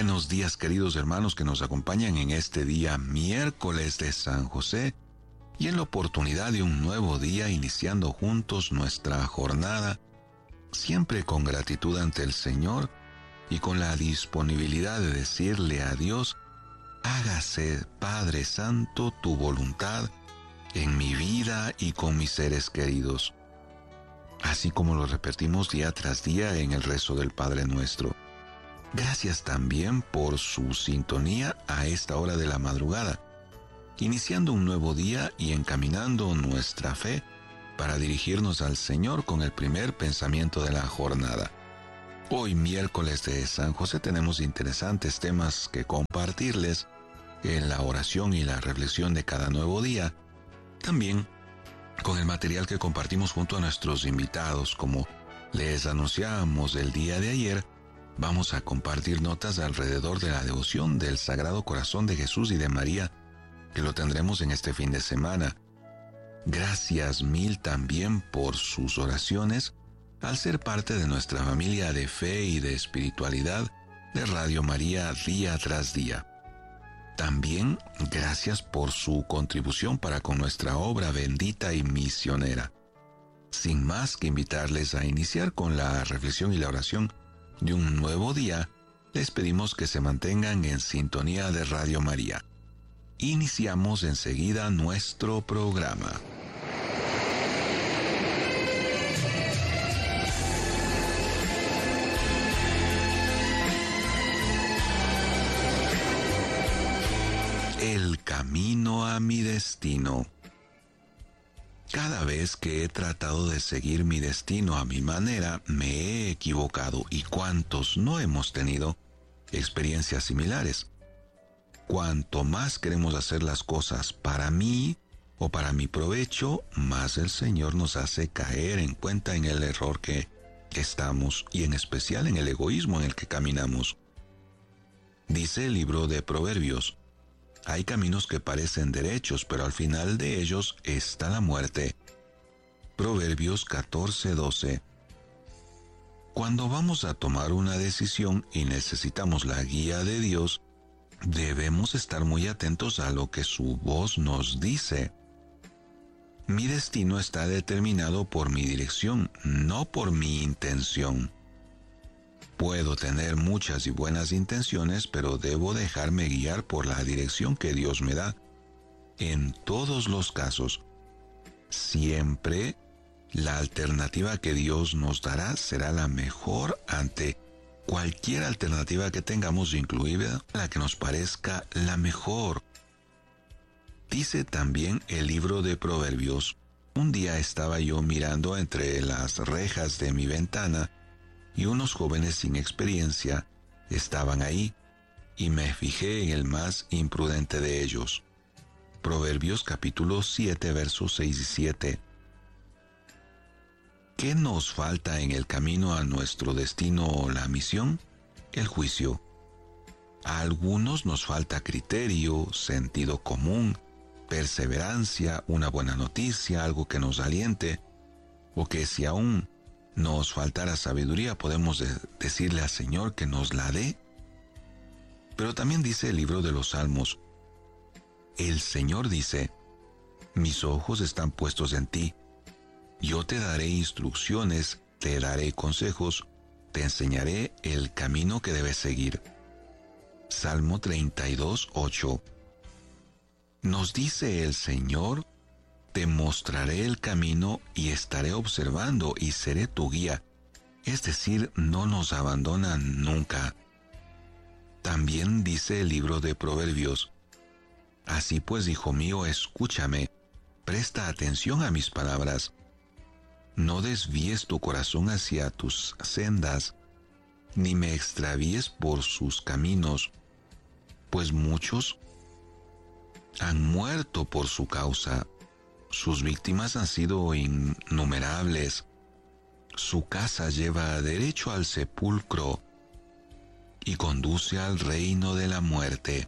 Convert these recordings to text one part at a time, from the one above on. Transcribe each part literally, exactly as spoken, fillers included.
Buenos días, queridos hermanos que nos acompañan en este día miércoles de San José y en la oportunidad de un nuevo día iniciando juntos nuestra jornada, siempre con gratitud ante el Señor y con la disponibilidad de decirle a Dios: hágase, Padre Santo, tu voluntad en mi vida y con mis seres queridos. Así como lo repetimos día tras día en el rezo del Padre Nuestro. Gracias también por su sintonía a esta hora de la madrugada, iniciando un nuevo día y encaminando nuestra fe para dirigirnos al Señor con el primer pensamiento de la jornada. Hoy, miércoles de San José, tenemos interesantes temas que compartirles en la oración y la reflexión de cada nuevo día, también con el material que compartimos junto a nuestros invitados. Como les anunciábamos el día de ayer, vamos a compartir notas alrededor de la devoción del Sagrado Corazón de Jesús y de María, que lo tendremos en este fin de semana. Gracias mil también por sus oraciones al ser parte de nuestra familia de fe y de espiritualidad de Radio María día tras día. También gracias por su contribución para con nuestra obra bendita y misionera. Sin más que invitarles a iniciar con la reflexión y la oración de un nuevo día, les pedimos que se mantengan en sintonía de Radio María. Iniciamos enseguida nuestro programa. El camino a mi destino. Cada vez que he tratado de seguir mi destino a mi manera, me he equivocado, y cuántos no hemos tenido experiencias similares. Cuanto más queremos hacer las cosas para mí o para mi provecho, más el Señor nos hace caer en cuenta en el error que estamos, y en especial en el egoísmo en el que caminamos. Dice el libro de Proverbios: hay caminos que parecen derechos, pero al final de ellos está la muerte. Proverbios catorce doce. Cuando vamos a tomar una decisión y necesitamos la guía de Dios, debemos estar muy atentos a lo que su voz nos dice. Mi destino está determinado por mi dirección, no por mi intención. Puedo tener muchas y buenas intenciones, pero debo dejarme guiar por la dirección que Dios me da. En todos los casos, siempre la alternativa que Dios nos dará será la mejor ante cualquier alternativa que tengamos, incluida la que nos parezca la mejor. Dice también el libro de Proverbios: un día estaba yo mirando entre las rejas de mi ventana, y unos jóvenes sin experiencia estaban ahí, y me fijé en el más imprudente de ellos. Proverbios capítulo siete, versos seis y siete. ¿Qué nos falta en el camino a nuestro destino o la misión? El juicio. A algunos nos falta criterio, sentido común, perseverancia, una buena noticia, algo que nos aliente, o que si aún nos faltara sabiduría, podemos de- decirle al Señor que nos la dé. Pero también dice el libro de los Salmos: el Señor dice: mis ojos están puestos en ti. Yo te daré instrucciones, te daré consejos, te enseñaré el camino que debes seguir. Salmo treinta y dos, ocho. Nos dice el Señor: te mostraré el camino y estaré observando y seré tu guía. Es decir, no nos abandonan nunca. También dice el libro de Proverbios: así pues, hijo mío, escúchame, presta atención a mis palabras. No desvíes tu corazón hacia tus sendas, ni me extravíes por sus caminos, pues muchos han muerto por su causa. Sus víctimas han sido innumerables. Su casa lleva derecho al sepulcro y conduce al reino de la muerte.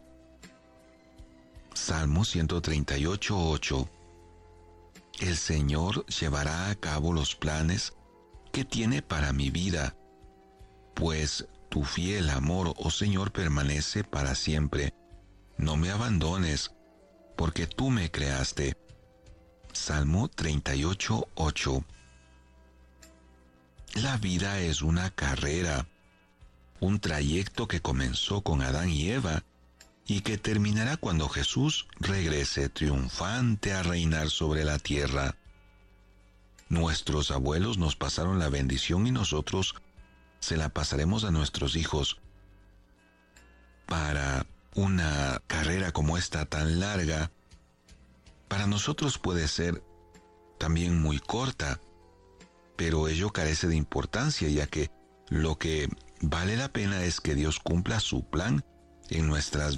Salmo ciento treinta y ocho, ocho. El Señor llevará a cabo los planes que tiene para mi vida, pues tu fiel amor, oh Señor, permanece para siempre. No me abandones, porque tú me creaste. Salmo treinta y ocho, ocho. La vida es una carrera, un trayecto que comenzó con Adán y Eva y que terminará cuando Jesús regrese triunfante a reinar sobre la tierra. Nuestros abuelos nos pasaron la bendición y nosotros se la pasaremos a nuestros hijos. Para una carrera como esta tan larga, para nosotros puede ser también muy corta, pero ello carece de importancia, ya que lo que vale la pena es que Dios cumpla su plan en nuestras